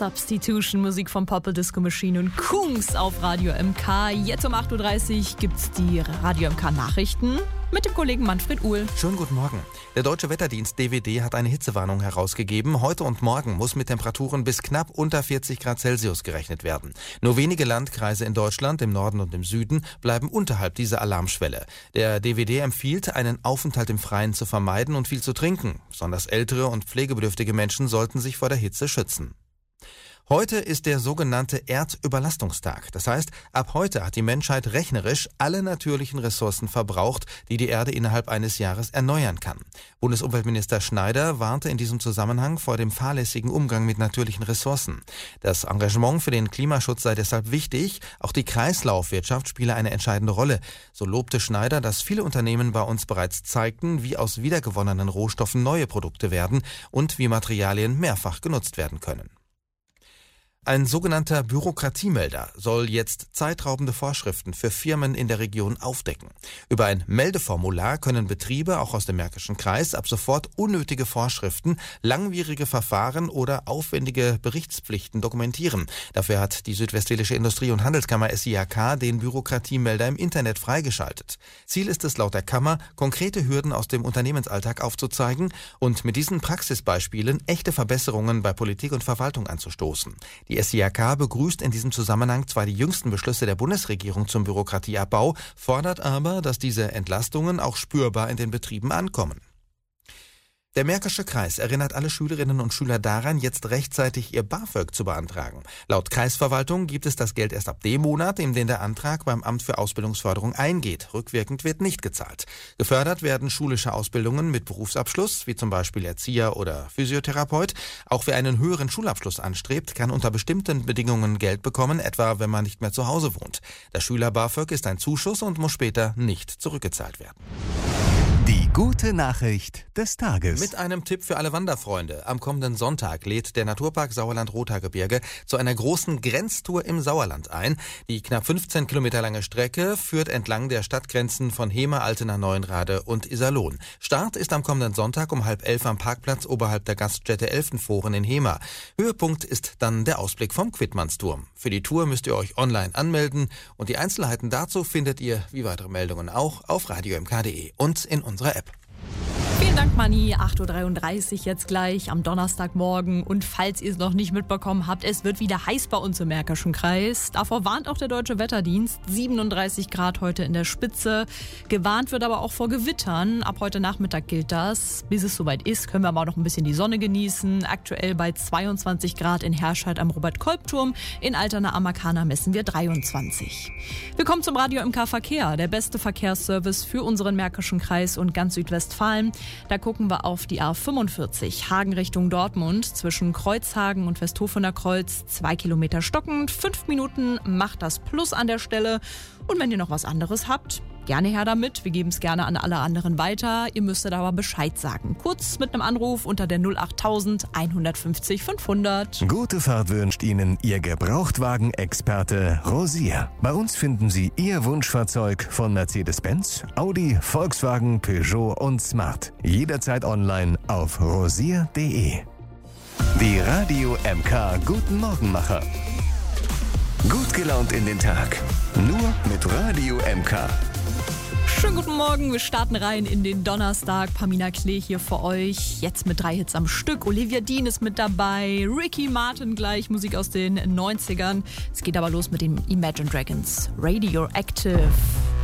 Substitution, Musik von Purple Disco Machine und Kungs auf Radio MK. Jetzt um 8.30 Uhr gibt's die Radio MK Nachrichten mit dem Kollegen Manfred Uhl. Schönen guten Morgen. Der Deutsche Wetterdienst DWD hat eine Hitzewarnung herausgegeben. Heute und morgen muss mit Temperaturen bis knapp unter 40 Grad Celsius gerechnet werden. Nur wenige Landkreise in Deutschland, im Norden und im Süden, bleiben unterhalb dieser Alarmschwelle. Der DWD empfiehlt, einen Aufenthalt im Freien zu vermeiden und viel zu trinken. Besonders ältere und pflegebedürftige Menschen sollten sich vor der Hitze schützen. Heute ist der sogenannte Erdüberlastungstag. Das heißt, ab heute hat die Menschheit rechnerisch alle natürlichen Ressourcen verbraucht, die die Erde innerhalb eines Jahres erneuern kann. Bundesumweltminister Schneider warnte in diesem Zusammenhang vor dem fahrlässigen Umgang mit natürlichen Ressourcen. Das Engagement für den Klimaschutz sei deshalb wichtig. Auch die Kreislaufwirtschaft spiele eine entscheidende Rolle. So lobte Schneider, dass viele Unternehmen bei uns bereits zeigten, wie aus wiedergewonnenen Rohstoffen neue Produkte werden und wie Materialien mehrfach genutzt werden können. Ein sogenannter Bürokratiemelder soll jetzt zeitraubende Vorschriften für Firmen in der Region aufdecken. Über ein Meldeformular können Betriebe, auch aus dem Märkischen Kreis, ab sofort unnötige Vorschriften, langwierige Verfahren oder aufwendige Berichtspflichten dokumentieren. Dafür hat die Südwestfälische Industrie- und Handelskammer SIAK den Bürokratiemelder im Internet freigeschaltet. Ziel ist es laut der Kammer, konkrete Hürden aus dem Unternehmensalltag aufzuzeigen und mit diesen Praxisbeispielen echte Verbesserungen bei Politik und Verwaltung anzustoßen. Die SIAK begrüßt in diesem Zusammenhang zwar die jüngsten Beschlüsse der Bundesregierung zum Bürokratieabbau, fordert aber, dass diese Entlastungen auch spürbar in den Betrieben ankommen. Der Märkische Kreis erinnert alle Schülerinnen und Schüler daran, jetzt rechtzeitig ihr BAföG zu beantragen. Laut Kreisverwaltung gibt es das Geld erst ab dem Monat, in dem der Antrag beim Amt für Ausbildungsförderung eingeht. Rückwirkend wird nicht gezahlt. Gefördert werden schulische Ausbildungen mit Berufsabschluss, wie zum Beispiel Erzieher oder Physiotherapeut. Auch wer einen höheren Schulabschluss anstrebt, kann unter bestimmten Bedingungen Geld bekommen, etwa wenn man nicht mehr zu Hause wohnt. Das Schüler-BAföG ist ein Zuschuss und muss später nicht zurückgezahlt werden. Die gute Nachricht des Tages. Mit einem Tipp für alle Wanderfreunde. Am kommenden Sonntag lädt der Naturpark Sauerland-Rothaargebirge zu einer großen Grenztour im Sauerland ein. Die knapp 15 Kilometer lange Strecke führt entlang der Stadtgrenzen von Hemer, Altena, Neuenrade und Iserlohn. Start ist am kommenden Sonntag um 10:30 am Parkplatz oberhalb der Gaststätte Elfenforen in Hemer. Höhepunkt ist dann der Ausblick vom Quidmannsturm. Für die Tour müsst ihr euch online anmelden und die Einzelheiten dazu findet ihr, wie weitere Meldungen auch, auf radiomk.de und in unserer App. Vielen Dank, Manni. 8.33 Uhr jetzt gleich am Donnerstagmorgen. Und falls ihr es noch nicht mitbekommen habt, es wird wieder heiß bei uns im Märkischen Kreis. Davor warnt auch der Deutsche Wetterdienst. 37 Grad heute in der Spitze. Gewarnt wird aber auch vor Gewittern. Ab heute Nachmittag gilt das. Bis es soweit ist, können wir aber auch noch ein bisschen die Sonne genießen. Aktuell bei 22 Grad in Herscheid am Robert-Kolb-Turm. In Altena am Markana messen wir 23. Wir kommen zum Radio MK Verkehr. Der beste Verkehrsservice für unseren Märkischen Kreis und ganz Südwestfalen. Da gucken wir auf die A45, Hagen Richtung Dortmund, zwischen Kreuzhagen und Westhofener Kreuz, 2 Kilometer stockend, 5 Minuten macht das Plus an der Stelle. Und wenn ihr noch was anderes habt, gerne her damit, wir geben es gerne an alle anderen weiter. Ihr müsstet aber Bescheid sagen. Kurz mit einem Anruf unter der 08000 150 500. Gute Fahrt wünscht Ihnen Ihr Gebrauchtwagen-Experte Rosier. Bei uns finden Sie Ihr Wunschfahrzeug von Mercedes-Benz, Audi, Volkswagen, Peugeot und Smart. Jederzeit online auf rosier.de. Die Radio MK Guten Morgenmacher. Gut gelaunt in den Tag. Nur mit Radio MK. Schönen guten Morgen, wir starten rein in den Donnerstag. Pamina Klee hier für euch, jetzt mit 3 Hits am Stück. Olivia Dean ist mit dabei, Ricky Martin gleich, Musik aus den 90ern. Es geht aber los mit den Imagine Dragons, Radioactive.